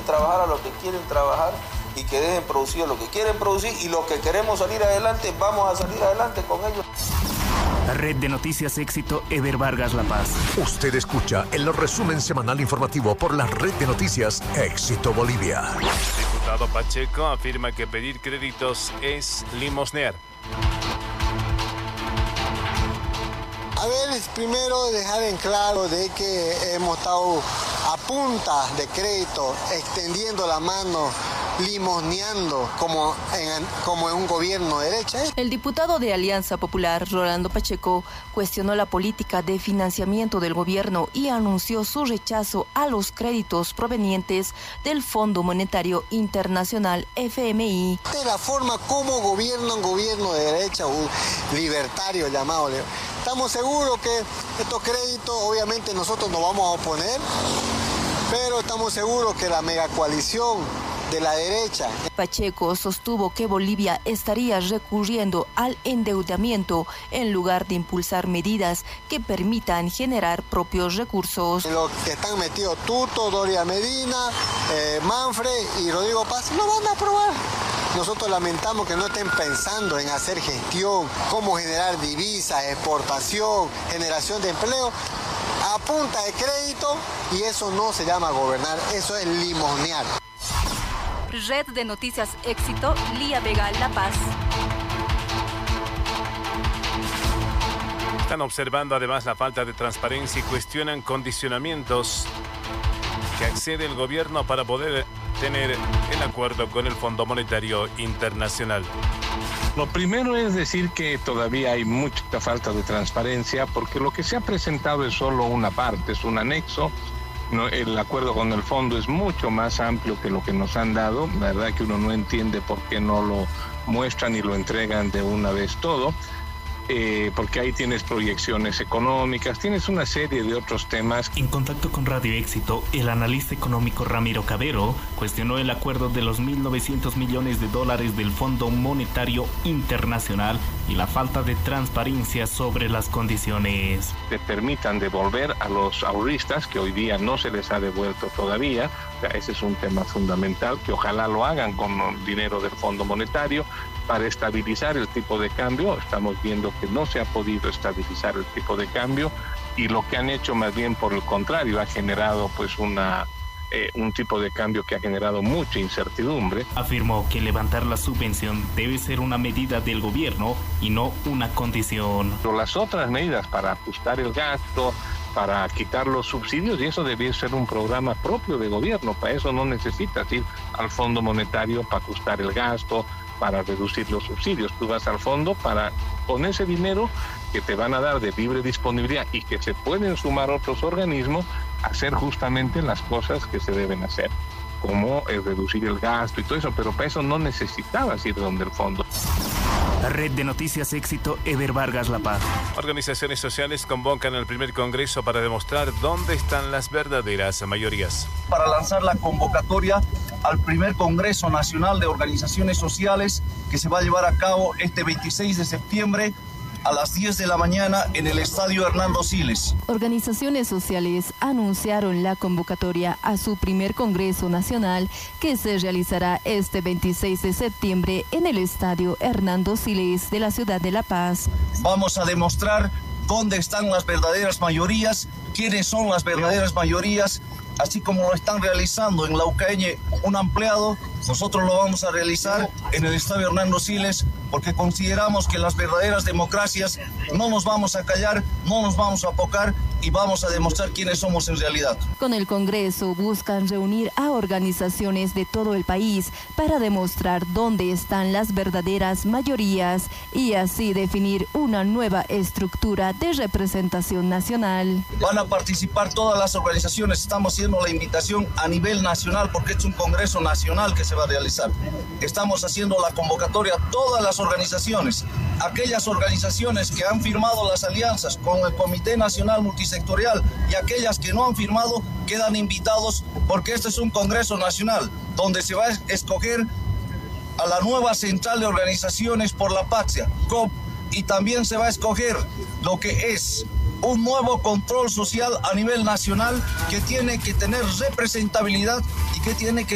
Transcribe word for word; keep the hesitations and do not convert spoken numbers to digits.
trabajar a los que quieren trabajar y que dejen producir lo que quieren producir, y los que queremos salir adelante, vamos a salir adelante con ellos. Red de Noticias Éxito, Eber Vargas La Paz. Usted escucha el resumen semanal informativo por la Red de Noticias Éxito Bolivia. Diputado Pacheco afirma que pedir créditos es limosnear. A ver, primero dejar en claro de que hemos estado a punta de crédito, extendiendo la mano, limosneando como en, como en un gobierno de derecha. El diputado de Alianza Popular, Rolando Pacheco, cuestionó la política de financiamiento del gobierno y anunció su rechazo a los créditos provenientes del Fondo Monetario Internacional, F M I. De la forma como gobierna un gobierno de derecha, un libertario llamado. Estamos seguros que estos créditos, obviamente nosotros nos vamos a oponer, pero estamos seguros que la megacoalición de la derecha. Pacheco sostuvo que Bolivia estaría recurriendo al endeudamiento en lugar de impulsar medidas que permitan generar propios recursos. Los que están metidos Tuto, Doria Medina, eh, Manfred y Rodrigo Paz lo van a aprobar. Nosotros lamentamos que no estén pensando en hacer gestión, cómo generar divisas, exportación, generación de empleo a punta de crédito, y eso no se llama gobernar, eso es limosnear. Red de Noticias Éxito, Lía Vega, La Paz. Están observando además la falta de transparencia y cuestionan condicionamientos que accede el gobierno para poder tener el acuerdo con el Fondo Monetario Internacional. Lo primero es decir que todavía hay mucha falta de transparencia, porque lo que se ha presentado es solo una parte, es un anexo. No, el acuerdo con el fondo es mucho más amplio que lo que nos han dado. La verdad que uno no entiende por qué no lo muestran y lo entregan de una vez todo. Eh, porque ahí tienes proyecciones económicas, tienes una serie de otros temas. En contacto con Radio Éxito, el analista económico Ramiro Cabero cuestionó el acuerdo de los mil novecientos millones de dólares del Fondo Monetario Internacional y la falta de transparencia sobre las condiciones. Te permitan devolver a los ahorristas, que hoy día no se les ha devuelto todavía. O sea, ese es un tema fundamental, que ojalá lo hagan con dinero del Fondo Monetario para estabilizar el tipo de cambio. Estamos viendo que no se ha podido estabilizar el tipo de cambio, y lo que han hecho más bien por el contrario ha generado pues una eh, un tipo de cambio que ha generado mucha incertidumbre. Afirmó que levantar la subvención debe ser una medida del gobierno y no una condición. Pero las otras medidas para ajustar el gasto, para quitar los subsidios, y eso debe ser un programa propio de gobierno. Para eso no necesitas ir al Fondo Monetario para ajustar el gasto, para reducir los subsidios. Tú vas al fondo para, con ese dinero que te van a dar de libre disponibilidad y que se pueden sumar otros organismos, hacer justamente las cosas que se deben hacer, como el reducir el gasto y todo eso, pero para eso no necesitabas ir donde el fondo. La Red de Noticias Éxito, Eber Vargas La Paz. Organizaciones sociales convocan al primer congreso para demostrar dónde están las verdaderas mayorías. Para lanzar la convocatoria al primer Congreso Nacional de Organizaciones Sociales, que se va a llevar a cabo este veintiséis de septiembre a las diez de la mañana en el Estadio Hernando Siles. Organizaciones sociales anunciaron la convocatoria a su primer Congreso Nacional, que se realizará este veintiséis de septiembre en el Estadio Hernando Siles de la ciudad de La Paz. Vamos a demostrar dónde están las verdaderas mayorías, quiénes son las verdaderas mayorías, así como lo están realizando en Laucaeñe un ampliado. Nosotros lo vamos a realizar en el Estadio Hernando Siles, porque consideramos que las verdaderas democracias no nos vamos a callar, no nos vamos a apocar y vamos a demostrar quiénes somos en realidad. Con el Congreso buscan reunir a organizaciones de todo el país para demostrar dónde están las verdaderas mayorías y así definir una nueva estructura de representación nacional. Van a participar todas las organizaciones, estamos haciendo la invitación a nivel nacional porque es un Congreso nacional que se va a realizar. Estamos haciendo la convocatoria a todas las organizaciones, aquellas organizaciones que han firmado las alianzas con el Comité Nacional Multisectorial y aquellas que no han firmado quedan invitados, porque este es un Congreso Nacional donde se va a escoger a la nueva Central de Organizaciones por la Patria, C O P, y también se va a escoger lo que es un nuevo control social a nivel nacional que tiene que tener representabilidad y que tiene que